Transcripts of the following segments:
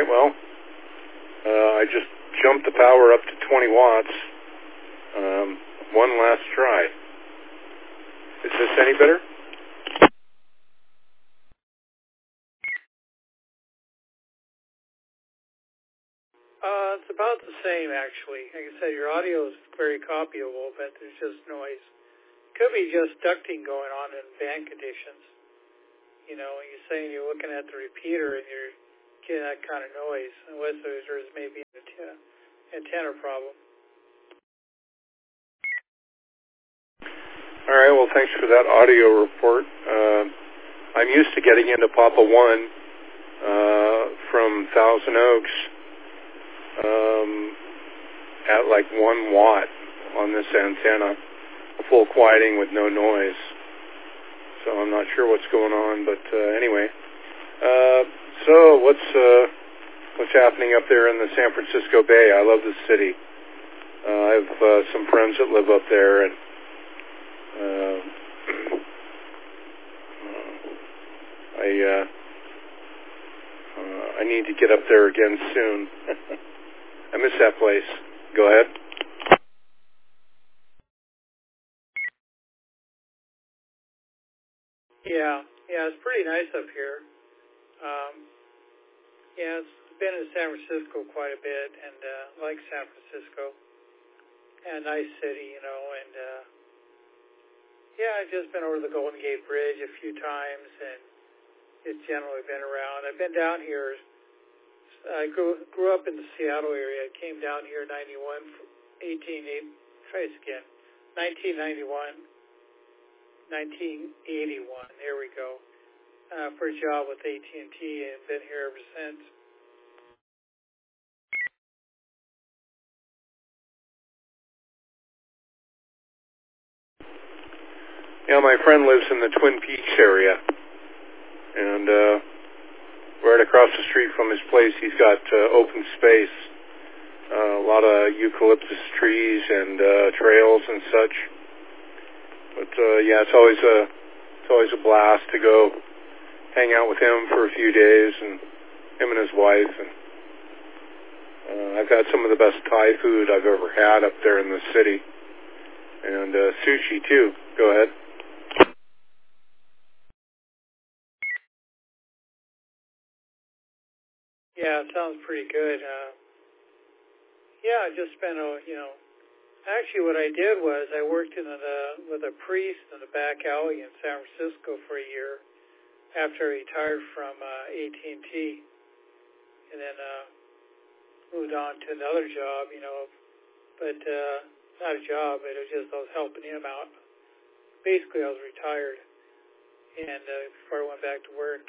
right, well, I just jumped the power up to 20 watts. One last try. Is this any better? It's about the same, actually. Like I said, your audio is very copyable, but there's just noise. Could be just ducting going on in band conditions. You know, you're saying you're looking at the repeater and you're getting that kind of noise, unless there's maybe an antenna problem. All right, well, thanks for that audio report. I'm used to getting into Papa 1 from Thousand Oaks at like 1 watt on this antenna, full quieting with no noise. So I'm not sure what's going on, but anyway. So what's happening up there in the San Francisco Bay? I love this city. I have some friends that live up there, and I need to get up there again soon. I miss that place. Go ahead. Yeah, it's pretty nice up here. It's been in San Francisco quite a bit, and like San Francisco, and nice city, you know, and I've just been over the Golden Gate Bridge a few times, and it's generally been around. I've been down here. I grew up in the Seattle area. I came down here in 1991, 1981. There we go. For a job with AT&T, and been here ever since. Yeah, my friend lives in the Twin Peaks area, and right across the street from his place, he's got open space, a lot of eucalyptus trees and trails and such. But it's always a blast to go hang out with him for a few days, and him and his wife. And I've had some of the best Thai food I've ever had up there in the city, and sushi too. Go ahead. Yeah, it sounds pretty good. I just spent actually what I did was I worked with a priest in the back alley in San Francisco for a year after I retired from AT&T, and then moved on to another job, but not a job, but it was just I was helping him out. Basically, I was retired, and before I went back to work,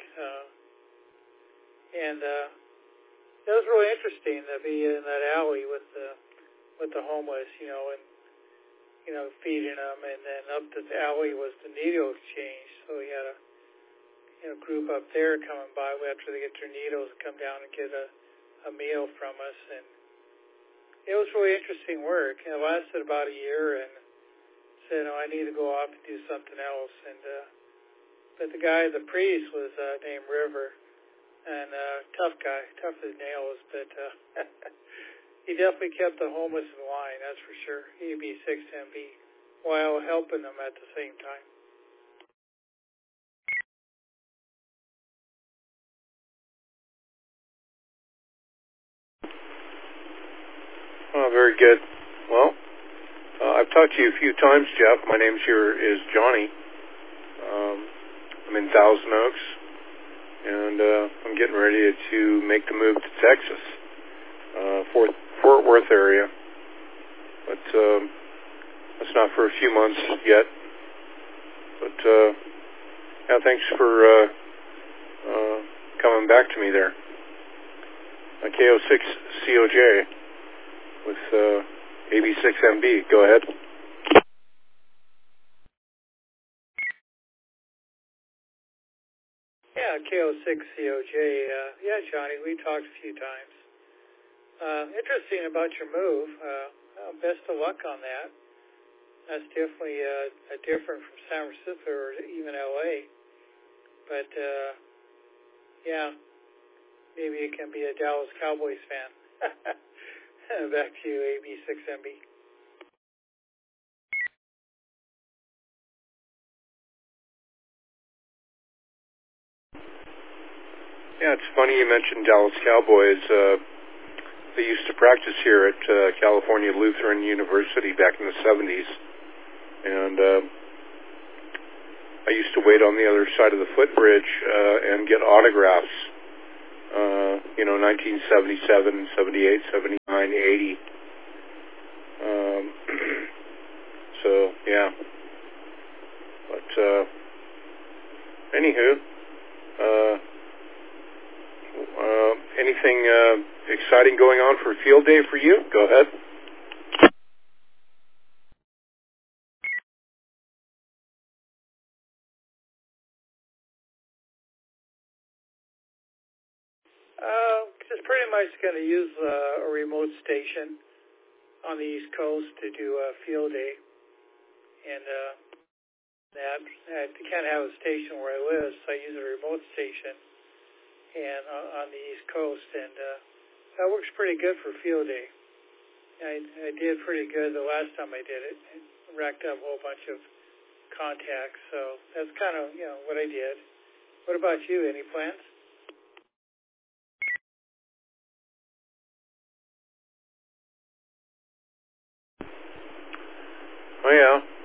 and it was really interesting to be in that alley with the homeless, and feeding them, and then up the alley was the needle exchange. So we had a group up there coming by after they get their needles, come down and get a meal from us, and it was really interesting work. It lasted about a year, and said, I need to go off and do something else. And but the priest was named River, and tough guy, tough as nails, but he definitely kept the homeless in line, that's for sure. EB6MB, while helping them at the same time. Oh, very good. Well, I've talked to you a few times, Jeff. My name is Johnny. I'm in Thousand Oaks, and I'm getting ready to make the move to Texas, Fort Worth area. But that's not for a few months yet. But thanks for coming back to me there. KO6COJ with AB6MB. Go ahead. Yeah, KO6COJ. Johnny, we talked a few times. Interesting about your move. Best of luck on that. That's definitely different from San Francisco or even LA. But maybe you can be a Dallas Cowboys fan. Back to you, AB6MB. Yeah, it's funny you mentioned Dallas Cowboys. They used to practice here at California Lutheran University back in the 70s. And I used to wait on the other side of the footbridge and get autographs. 1977, 78, 79, 80. So, yeah. But, anywho, anything exciting going on for Field Day for you? Go ahead. Just pretty much going to use a remote station on the East Coast to do a Field Day. And I can't have a station where I live, so I use a remote station and on the East Coast, and that works pretty good for Field Day. I did pretty good the last time I did it. I racked up a whole bunch of contacts, so that's kind of what I did. What about you? Any plans? Oh, yeah.